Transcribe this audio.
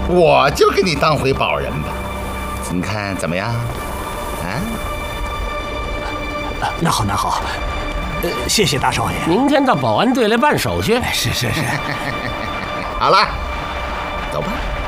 我就给你当回保人吧。您看怎么样？啊？ 那好，那好。谢谢大少爷。 明天到保安队来办手续。 是。 好了，走吧。